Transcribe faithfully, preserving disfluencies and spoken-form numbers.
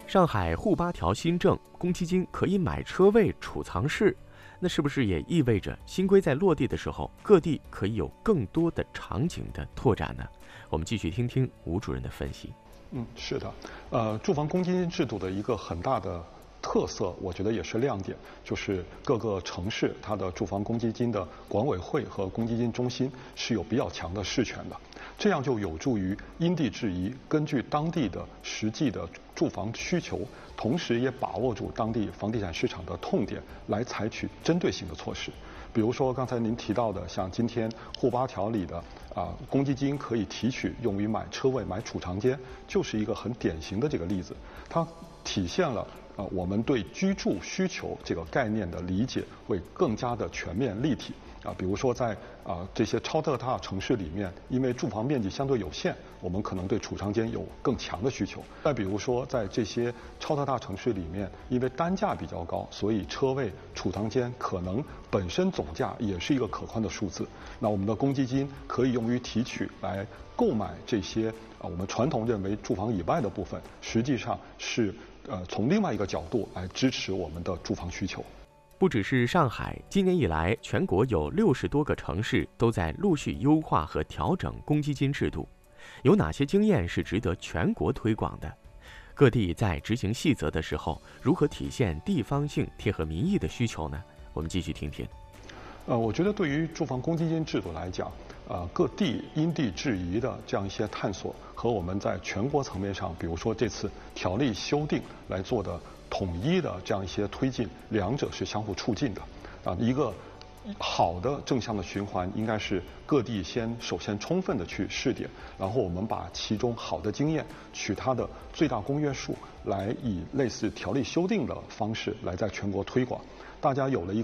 上海沪八条新政，公积金可以买车位储藏室，那是不是也意味着新规在落地的时候，各地可以有更多的场景的拓展呢？我们继续听听吴主任的分析。 嗯，是的，呃，住房公积金制度的一个很大的特色，我觉得也是亮点，就是各个城市它的住房公积金的管委会和公积金中心是有比较强的事权的，这样就有助于因地制宜，根据当地的实际的住房需求，同时也把握住当地房地产市场的痛点，来采取针对性的措施。比如说刚才您提到的，像今天沪八条里的啊、呃、公积金可以提取用于买车位、买储藏间，就是一个很典型的这个例子，它体现了啊、呃、我们对居住需求这个概念的理解会更加的全面立体。啊，比如说在啊这些超特大城市里面，因为住房面积相对有限，我们可能对储藏间有更强的需求。再比如说在这些超特大城市里面，因为单价比较高，所以车位、储藏间可能本身总价也是一个可观的数字。那我们的公积金可以用于提取来购买这些啊我们传统认为住房以外的部分，实际上是呃从另外一个角度来支持我们的住房需求。 不只是上海，今年以来，全国有六十多个城市都在陆续优化和调整公积金制度。有哪些经验是值得全国推广的？各地在执行细则的时候，如何体现地方性、贴合民意的需求呢？我们继续听听。 呃，我觉得对于住房公积金制度来讲，呃，各地因地制宜的这样一些探索，和我们在全国层面上，比如说这次条例修订来做的统一的这样一些推进，两者是相互促进的。啊，一个好的正向的循环应该是各地先首先充分的去试点，然后我们把其中好的经验取它的最大公约数，来以类似条例修订的方式来在全国推广。大家有了一